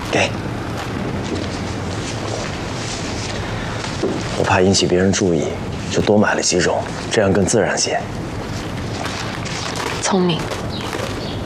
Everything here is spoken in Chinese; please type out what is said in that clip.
给。我怕引起别人注意，就多买了几种，这样更自然些。 聪明。